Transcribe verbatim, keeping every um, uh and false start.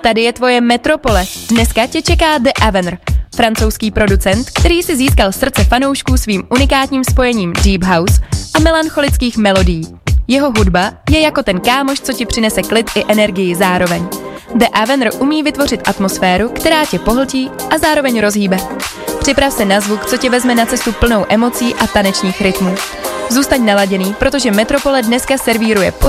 tady je tvoje metropole. Dneska tě čeká The Avenue, francouzský producent, který si získal srdce fanoušků svým unikátním spojením deep house a melancholických melodií. Jeho hudba je jako ten kámoš, co ti přinese klid i energii zároveň. The Avenue umí vytvořit atmosféru, která tě pohltí a zároveň rozhýbe. Připrav se na zvuk, co tě vezme na cestu plnou emocí a tanečních rytmů. Zůstaň naladěný, protože Metropole dneska servíruje